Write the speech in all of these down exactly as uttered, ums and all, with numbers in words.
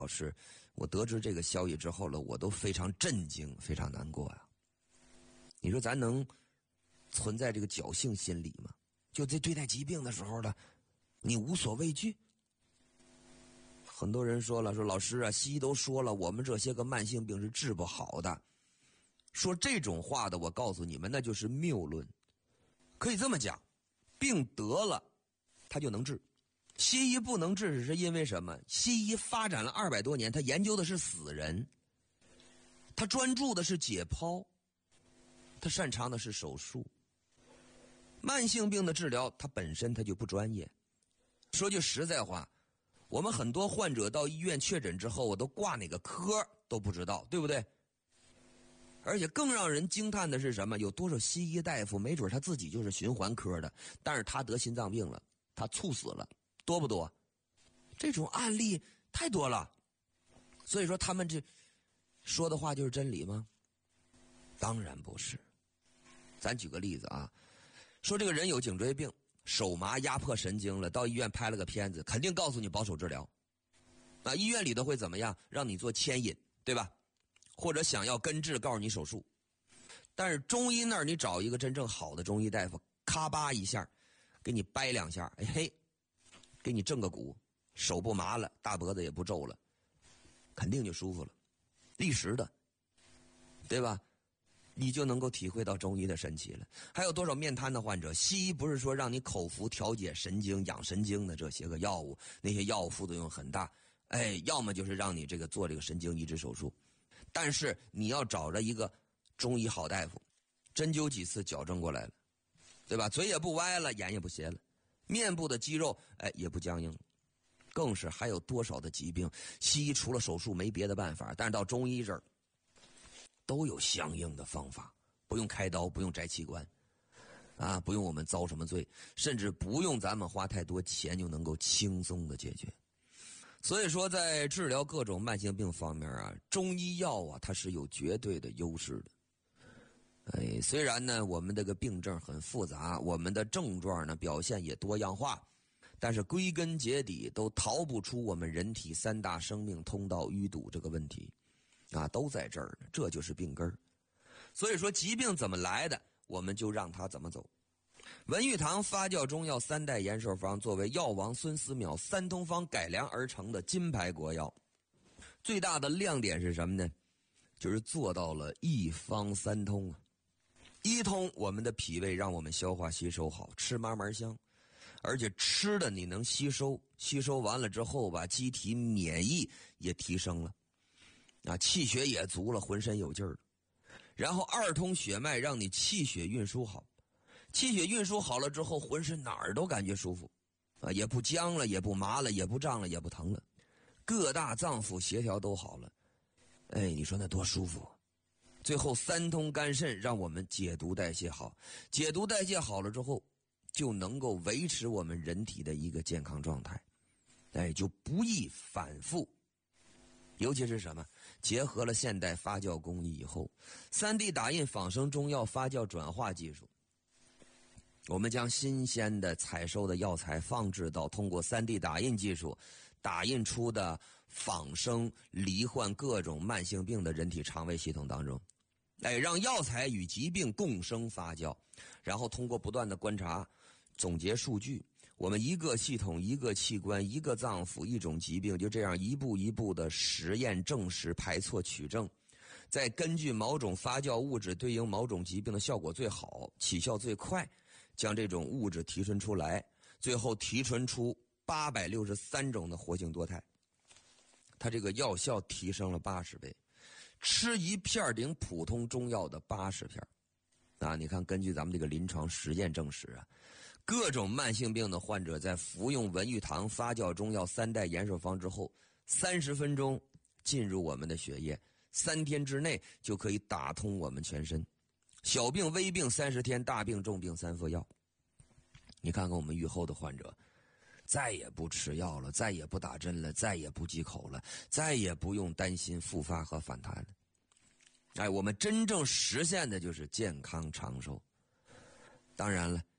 老师，我得知这个消息之后了，我都非常震惊，非常难过呀。你说咱能存在这个侥幸心理吗？就在对待疾病的时候呢，你无所畏惧？很多人说了，说老师啊，西医都说了，我们这些个慢性病是治不好的。说这种话的，我告诉你们，那就是谬论。可以这么讲，病得了，它就能治。西医不能治是因为什么？西医发展了二百多年，他研究的是死人，他专注的是解剖，他擅长的是手术。慢性病的治疗，它本身它就不专业。说句实在话，我们很多患者到医院确诊之后，我都挂哪个科都不知道，对不对？而且更让人惊叹的是什么？有多少西医大夫没准他自己就是循环科的，但是他得心脏病了，他猝死了，多不多？这种案例太多了。所以说他们这说的话就是真理吗？当然不是。咱举个例子啊，说这个人有颈椎病，手麻压迫神经了，到医院拍了个片子，肯定告诉你保守治疗。那医院里头会怎么样？让你做牵引，对吧？或者想要根治，告诉你手术。但是中医那儿你找一个真正好的中医大夫，咔吧一下给你掰两下，哎嘿，给你正个骨，手不麻了，大脖子也不皱了，肯定就舒服了，立时的，对吧？你就能够体会到中医的神奇了。还有多少面瘫的患者，西医不是说让你口服调节神经养神经的这些个药物，那些药物副作用很大，哎，要么就是让你这个做这个神经移植手术。但是你要找着一个中医好大夫，针灸几次矫正过来了，对吧？嘴也不歪了，眼也不斜了，面部的肌肉哎也不僵硬了。更是还有多少的疾病，西医除了手术没别的办法，但是到中医这儿都有相应的方法，不用开刀，不用摘器官啊，不用我们遭什么罪，甚至不用咱们花太多钱就能够轻松的解决。所以说在治疗各种慢性病方面啊，中医药啊它是有绝对的优势的。哎，虽然呢我们这个病症很复杂，我们的症状呢表现也多样化，但是归根结底都逃不出我们人体三大生命通道淤堵这个问题啊，都在这儿呢，这就是病根儿。所以说疾病怎么来的，我们就让它怎么走。文玉堂发酵中药三代延寿方作为药王孙思邈三通方改良而成的金牌国药，最大的亮点是什么呢？就是做到了一方三通啊。一通，我们的脾胃让我们消化吸收好，吃嘛嘛香，而且吃的你能吸收，吸收完了之后吧，机体免疫也提升了啊，气血也足了，浑身有劲儿了。然后二通血脉，让你气血运输好，气血运输好了之后，浑身哪儿都感觉舒服啊，也不僵了，也不麻了，也不胀了，也不疼了，各大脏腑协调都好了。哎，你说那多舒服。最后三通肝肾，让我们解毒代谢好，解毒代谢好了之后，就能够维持我们人体的一个健康状态，哎，就不易反复。尤其是什么？结合了现代发酵工艺以后， 三 D 打印仿生中药发酵转化技术，我们将新鲜的采收的药材放置到通过 三 D 打印技术打印出的仿生罹患各种慢性病的人体肠胃系统当中，哎，让药材与疾病共生发酵，然后通过不断的观察总结数据，我们一个系统一个器官一个脏腑一种疾病，就这样一步一步的实验证实排错取证，再根据某种发酵物质对应某种疾病的效果最好，起效最快，将这种物质提纯出来，最后提纯出八百六十三种的活性多肽，它这个药效提升了八十倍，吃一片顶普通中药的八十片啊！你看，根据咱们这个临床实验证实啊，各种慢性病的患者在服用文玉堂发酵中药三代延寿方之后，三十分钟进入我们的血液，三天之内就可以打通我们全身。小病微病三十天，大病重病三副药。你看看我们愈后的患者，再也不吃药了，再也不打针了，再也不忌口了，再也不用担心复发和反弹了。哎，我们真正实现的就是健康长寿。当然了，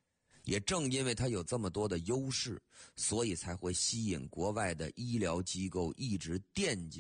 也正因为它有这么多的优势，所以才会吸引国外的医疗机构一直惦记